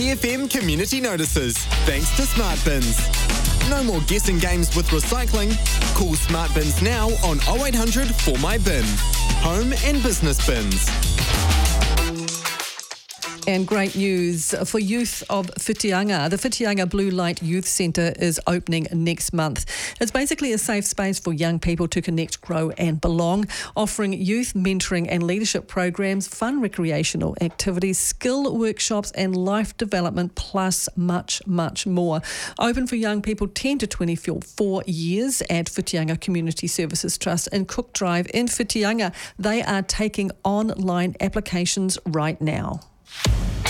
BFM community notices, thanks to Smart Bins. No more guessing games with recycling. Call Smart Bins now on 0800 For My Bin. Home and business bins. And great news for youth of Whitianga. The Whitianga Blue Light Youth Centre is opening next month. It's basically a safe space for young people to connect, grow and belong, offering youth mentoring and leadership programs, fun recreational activities, skill workshops and life development, plus much, much more. Open for young people 10 to 24 years at Whitianga Community Services Trust and Cook Drive in Whitianga. They are taking online applications right now.